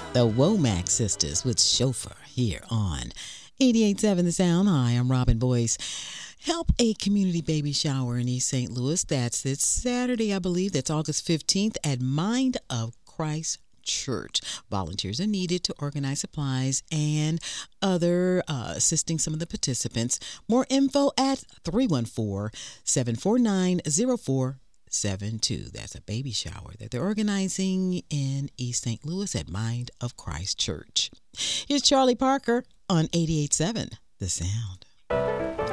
The Womack Sisters with Chauffeur here on 88.7 The Sound. Hi, I'm Robin Boyce. Help a community baby shower in East St. Louis. That's this Saturday, I believe. That's August 15th at Mind of Christ Church. Volunteers are needed to organize supplies and other assisting some of the participants. More info at 314-749-0472. That's a baby shower that they're organizing in East St. Louis at Mind of Christ Church. Here's Charlie Parker on 88.7 The Sound.